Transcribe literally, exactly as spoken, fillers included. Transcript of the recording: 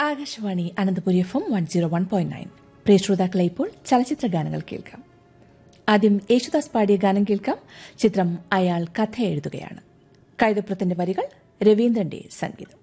Akashvani Ananthapuri F M one zero one point nine. പ്രിയ ശ്രോതാക്കളെ, ഇപ്പോൾ ചലച്ചിത്ര ഗാനങ്ങൾ കേൾക്കാം. ആദ്യം യേശുദാസ് പാടിയ ഗാനം കേൾക്കാം. ചിത്രം അയാൾ കഥ എഴുതുകയാണ്. കൈതപ്രത്തിന്റെ വരികൾ, രവീന്ദ്രന്റെ സംഗീതം.